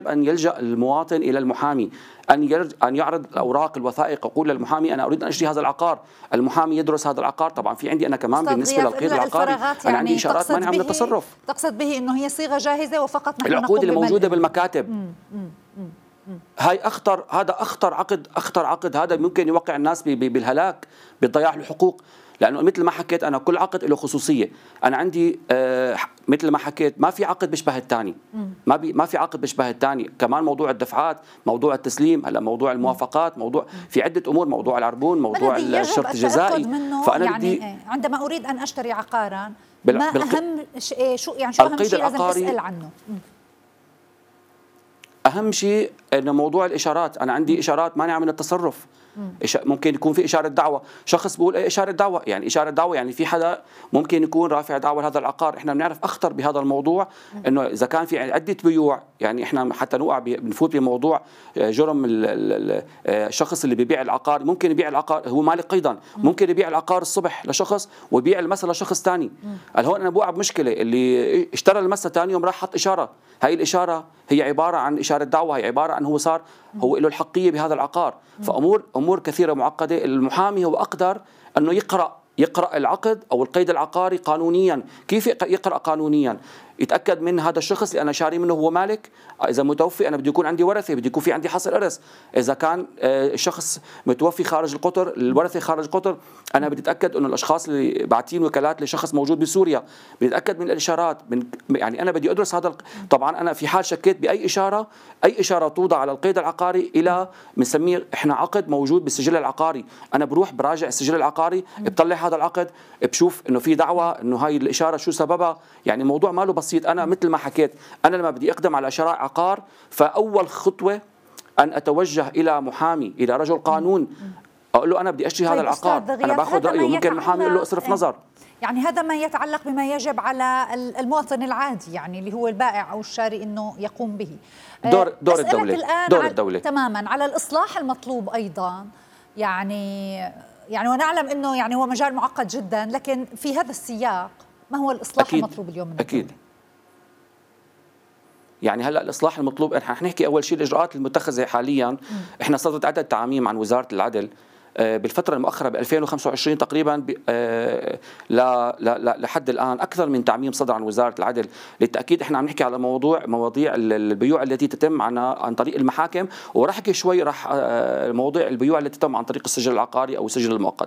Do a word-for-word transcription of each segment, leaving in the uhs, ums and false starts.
أن يلجأ المواطن إلى المحامي، أن أن يعرض الأوراق الوثائق، يقول للمحامي أنا أريد أن أشتري هذا العقار، المحامي يدرس هذا العقار. طبعا في عندي أنا كمان بالنسبة للقيد العقاري أنا يعني عندي إشارات مانعة من التصرف. تقصد به أنه هي صيغة جاهزة وفقط نحن العقود اللي موجودة بالمكاتب. مم. مم. مم. هاي أخطر، هذا أخطر عقد، أخطر عقد، هذا ممكن يوقع الناس بالهلاك، بضياع الحقوق. لأنه مثل ما حكيت أنا كل عقد له خصوصية. أنا عندي آه مثل ما حكيت ما في عقد بيشبه الثاني، ما بي ما في عقد بيشبه الثاني. كمان موضوع الدفعات، موضوع التسليم، هلا موضوع الموافقات، موضوع في عدة أمور، موضوع العربون، موضوع الشرط الجزائي. فأنا يعني بدي عندما أريد أن أشتري عقارا ما أهم شو يعني شو أهم شيء لازم أسأل عنه؟ أهم شيء أن موضوع الإشارات. أنا عندي إشارات مانعة من التصرف. ممكن يكون في إشارة دعوة، شخص بيقول إيه إشارة دعوة؟ يعني إشارة دعوة يعني في حدا ممكن يكون رافع دعوة لهذا العقار. إحنا بنعرف أخطر بهذا الموضوع إنه إذا كان في عدة بيوع، يعني إحنا حتى نوقع بنفوت بموضوع جرم الشخص اللي بيبيع العقار. ممكن يبيع العقار، هو مالك قيدا، ممكن يبيع العقار الصبح لشخص ويبيع المسا لشخص ثاني. هون أنا بوقع بمشكلة، اللي اشترى المسا ثاني يوم راح حط إشارة. هاي الإشارة هي عبارة عن إشارة دعوة، هي عبارة عن هو صار هو له الحقية بهذا العقار. فأمور أمور كثيرة معقدة. المحامي هو أقدر أنه يقرأ يقرأ العقد أو القيد العقاري قانونيا. كيف يقرأ قانونيا؟ يتأكد من هذا الشخص اللي أنا شاري منه هو مالك. إذا متوفي أنا بدي يكون عندي ورثة، بدي يكون في عندي حصر إرث. إذا كان الشخص متوفي خارج القطر، الورثة خارج القطر، أنا بدي أتأكد إنه الأشخاص اللي باعتين وكالات لشخص موجود بسوريا، بدي أتأكد من الإشارات. من يعني أنا بدي أدرس هذا. طبعا أنا في حال شكيت بأي إشارة، أي إشارة توضع على القيد العقاري إلى بنسميه إحنا عقد موجود بالسجل العقاري، أنا بروح براجع السجل العقاري، بطلع هذا العقد، بشوف إنه في دعوة، إنه هاي الإشارة شو سببها. يعني الموضوع ماله بسيط. أنا مثل ما حكيت، أنا لما بدي أقدم على شراء عقار فأول خطوة أن أتوجه إلى محامي، إلى رجل قانون، أقول له أنا بدي أشتري طيب هذا العقار، أنا باخذ رأيه. ممكن المحامي يقول له اصرف نظر. يعني هذا ما يتعلق بما يجب على المواطن العادي، يعني اللي هو البائع أو الشاري، إنه يقوم به. دور دور الدولة الآن دور الدولة تماما على الإصلاح المطلوب أيضا. يعني يعني ونعلم إنه يعني هو مجال معقد جدا، لكن في هذا السياق ما هو الإصلاح أكيد المطلوب اليوم من أكيد الدولة؟ يعني هلا الاصلاح المطلوب، احنا حنحكي اول شيء الاجراءات المتخذه حاليا. احنا صدرت عدد تعاميم عن وزاره العدل بالفتره المؤخره ب ألفين وخمسة وعشرين تقريبا، لحد الان اكثر من تعميم صدر عن وزاره العدل. للتاكيد احنا عم نحكي على موضوع مواضيع البيوع التي تتم عن عن طريق المحاكم، وراح احكي شوي راح مواضيع البيوع التي تتم عن طريق السجل العقاري او السجل المؤقت.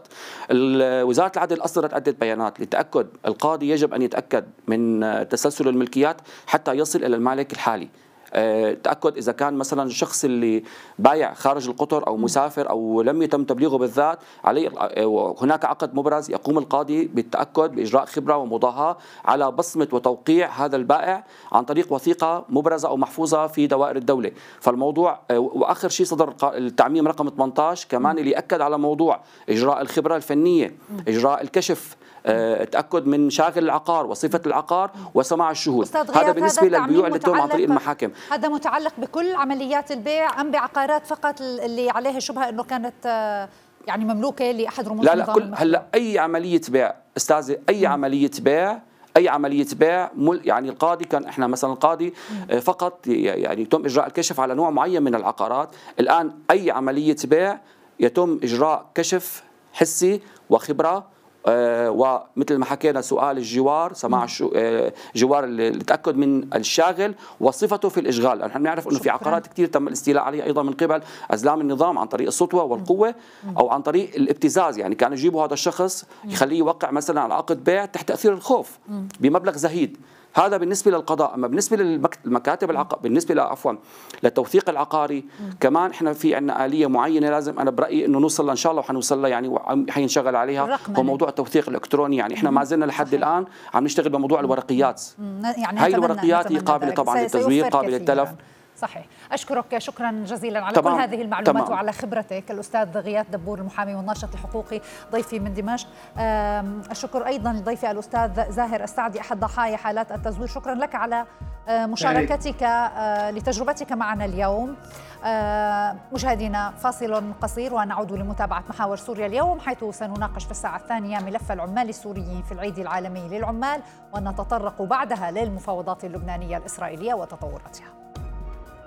وزاره العدل اصدرت عده بيانات للتاكد. القاضي يجب ان يتاكد من تسلسل الملكيات حتى يصل الى المالك الحالي. تأكد إذا كان مثلا الشخص اللي بايع خارج القطر أو مسافر أو لم يتم تبليغه بالذات عليه هناك عقد مبرز، يقوم القاضي بالتأكد بإجراء خبرة ومضاهاة على بصمة وتوقيع هذا البائع عن طريق وثيقة مبرزة أو محفوظة في دوائر الدولة. فالموضوع، وآخر شيء صدر التعميم رقم ثمانية عشر كمان اللي يأكد على موضوع إجراء الخبرة الفنية، إجراء الكشف، تأكد من شاغل العقار وصفة العقار وسماع الشهود. هذا بالنسبة للبيوع اللي تتم عن طريق المحاكم. هذا متعلق بكل عمليات البيع أم بعقارات فقط اللي عليها شبهة أنه كانت يعني مملوكة لأحد رموز لا لا كل هلا أي عملية بيع أستاذة، أي م. عملية بيع أي عملية بيع يعني القاضي كان إحنا مثلا القاضي فقط يعني يتم إجراء الكشف على نوع معين من العقارات. الآن أي عملية بيع يتم إجراء كشف حسي وخبرة، آه ومثل ما حكينا سؤال الجوار، سماع آه جوار اللي تأكد من الشاغل وصفته في الإشغال. نحن نعرف أنه في عقارات كثير تم الاستيلاء عليها أيضا من قبل أزلام النظام عن طريق السطوة والقوة أو عن طريق الابتزاز. يعني كانوا يجيبوا هذا الشخص يخليه يوقع مثلا على عقد بيع تحت تأثير الخوف بمبلغ زهيد. هذا بالنسبة للقضاء. أما بالنسبة للمكاتب العقار، بالنسبة عفوا للتوثيق العقاري م. كمان إحنا في عندنا آلية معينة لازم أنا برأيي إنه نوصل إن شاء الله وحنوصل لها، يعني حينشغل عليها، هو موضوع التوثيق الإلكتروني. يعني إحنا ما زلنا لحد صحيح. الآن عم نشتغل بموضوع الورقيات. يعني هاي الورقيات هي قابلة طبعا للتزوير، قابلة للتلف. صحيح. أشكرك شكرا جزيلا على تمام. كل هذه المعلومات تمام. وعلى خبرتك. الأستاذ غياث دبور المحامي والناشط الحقوقي ضيفي من دمشق. الشكر أيضا لضيفي الأستاذ زاهر السعدي أحد ضحايا حالات التزوير. شكرا لك على مشاركتك لتجربتك معنا اليوم. مشاهدينا فاصل قصير ونعود لمتابعة محاور سوريا اليوم، حيث سنناقش في الساعة الثانية ملف العمال السوريين في العيد العالمي للعمال، ونتطرق بعدها للمفاوضات اللبنانية الإسرائيلية وتطوراتها.